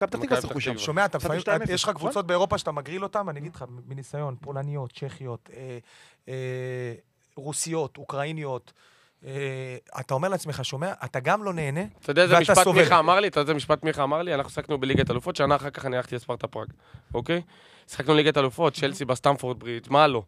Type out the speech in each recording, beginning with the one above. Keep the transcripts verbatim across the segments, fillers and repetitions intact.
פתח תקווה שיחקו שם. שומע, יש לך קבוצות באירופה שאתה מגריל אותם, אני אגיד לך, מניסיון, פולניות, צ'כיות, רוסיות, אוקראיניות, אתה אומר לעצמך, שומע, אתה גם לא נהנה, אתה יודע איזה משפט מיכה אמר לי, אתה יודע איזה משפט מיכה אמר לי, אנחנו שחקנו בליגת אלופות, שנה אחר כך אני הלכתי לספרטה פראג, אוקיי? שחקנו ליגת אלופות, צ'לסי בסטמפורד ברידג', מה לא?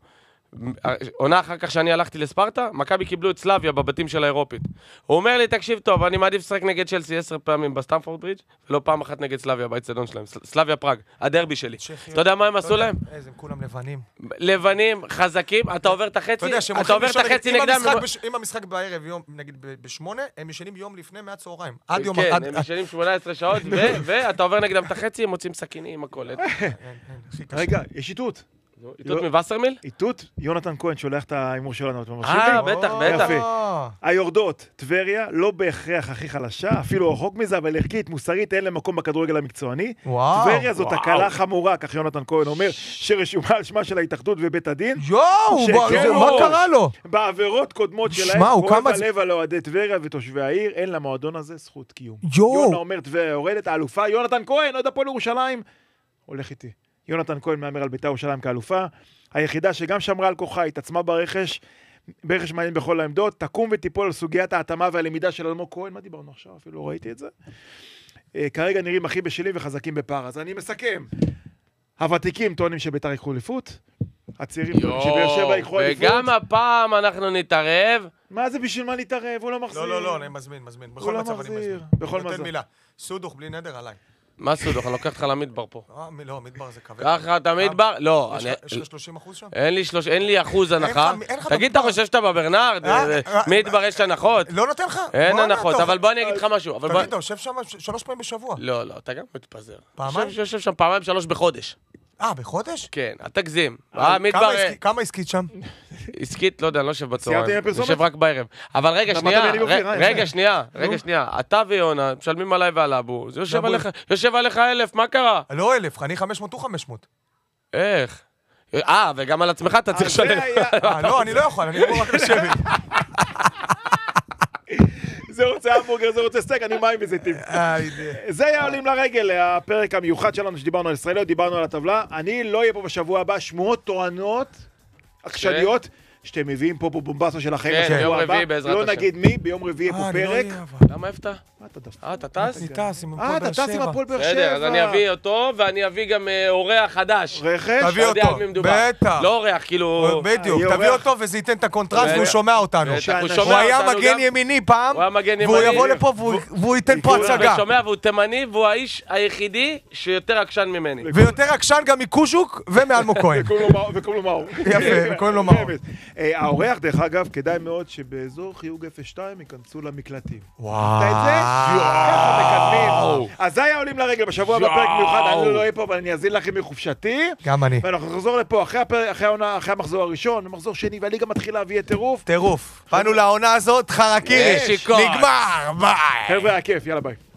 עונה אחר כך שאני הלכתי לספרטה, מכבי קיבלו את סלאביה בבתים של האירופית. הוא אומר לי, תקשיב טוב, אני מעדיף לשחק נגד צ'לסי עשר פעמים בסטמפורד ברידג' ולא פעם אחת נגד סלאביה באצטדיון שלהם. סלאביה פראג, הדרבי שלי. אתה יודע מה הם עשו להם? איזה, הם כולם לבנים. לבנים, חזקים, אתה עובר את החצי, אתה עובר את החצי נגדם. אם המשחק בערב, נגיד בשמונה, הם ישנים יום לפני מהצהריים. עד יום... כן, הם ישנים שמונה עשרה שעות, ואתה עובר נגדם את החצי, הם מוצאים סכינים, הכל. רגע, יש איתות. איתות מווסרמיל? איתות, יונתן כהן שולח את האימור שלנו. אה, בטח, בטח. היורדות, טבריה, לא בהכרח הכי חלשה, אפילו רחוק מזה, אבל ערכית, מוסרית, אין למקום בכדורגל המקצועני. טבריה זאת הקלה חמורה, כך יונתן כהן אומר, שרשומה על שמה של ההתאחדות ובית הדין. יואו, מה קרה לו? בעבירות קודמות שלהם, כואב הלב על אוהדי טבריה ותושבי העיר, אין למועדון הזה זכות קיום. יונה אומר טבריה יורדת, האלופה, יונתן כהן, עוד הפועל ירושלים, הולך איתי. יונתן כהן מאמר על בית"ר ירושלים כאלופה, היחידה שגם שמרה על כוחה, התעצמה ברכש, ברכש מעניין בכל העמדות, תקום ותיפול על סוגיית ההתאמה והלמידה של אלמוג כהן, מה דיברנו עכשיו? אפילו לא ראיתי את זה. כרגע נראים הכי בשלים וחזקים בפער, אז אני מסכם. הוותיקים טוענים שבית"ר ייקחו אליפות, הצעירים טוענים שבאר שבע ייקחו אליפות. וגם הפעם אנחנו נתערב. מה זה בשביל מה להתערב? הוא לא מחזיר. לא, לא, לא, אני מזמין, מזמין. בכל מצב אני מזמין. בכל מצב. נותן מילה. סודוך בלי נדר עליי. מה סודוך? אני לוקח אותך למדבר פה. לא, מדבר זה כבד. ככה אתה מדבר? לא. יש לך שלושים אחוז שם? אין לי אחוז הנחה. תגיד, אתה חושב שאתה בברנרד? מדבר יש הנחות? לא נותן לך? אין הנחות, אבל בוא אני אגיד לך משהו. תגיד, אתה יושב שם שלוש פעמים בשבוע. לא, לא, אתה גם מתפזר. פעמיים? יושב שם פעמיים שלוש בחודש. אה, בחודש? כן, אתה תגזים. כמה עסקית שם? עסקית, לא יודע, אני לא יושב בצהריים. יושב רק בערב. אבל רגע, שנייה, רגע, שנייה, רגע, שנייה. אתה ויונה משלמים עליי ועל אבו. זה יושב עליך אלף, מה קרה? לא אלף, אני חמש מאות וחמש מאות. איך? אה, וגם על עצמך אתה צריך לשלם. לא, אני לא יכול, אני לא רק לשבת. זה רוצה המבורגר, זה רוצה סטייק, אני מים וזיתים. זה היה עולים לרגל, הפרק המיוחד שלנו שדיברנו על ישראליות, דיברנו על הטבלה. אני לא אהיה פה בשבוע הבא, שמועות טוענות, עכשוויות, שאתם מביאים פה בומבסו של החיים בשבוע הבא. לא נגיד מי, ביום רביעי פה פרק. למה איפה אתה? מה אתה דווקא? אה, אתה טס? אני טס עם אה, אתה טס עם הפועל באר שבע. בסדר, אז אני אביא אותו, ואני אביא גם אורח חדש. רכש? תביא אותו, בטח. לא אורח, כאילו... בדיוק, תביא אותו וזה ייתן את הקונטרסט והוא שומע אותנו. הוא היה מגן ימיני פעם, והוא יבוא לפה והוא ייתן פה הצגה. הוא שומע והוא תימני, והוא האיש היחידי שיותר עקשן ממני. ויותר עקשן גם מקושוק ומאלמוג כהן. וקוראים לו מאור. יפה, וקוראים לו מאור. האורח, דרך אגב, כדאי מאוד שבאזור חיוג אפס שתיים ייכנסו למקלטים. וואו. אז זה היה עולים לרגל בשבוע בפרק מיוחד, אני לא אהיה פה, אבל אני אזין לכם מחופשתי. גם אני. ואנחנו נחזור לפה אחרי העונה, אחרי המחזור הראשון, המחזור שני, והליגה מתחילה להביא את טירוף. טירוף. באנו לעונה הזאת, חרקירי. נגמר, ביי. חבר'ה, הכיף, יאללה ביי.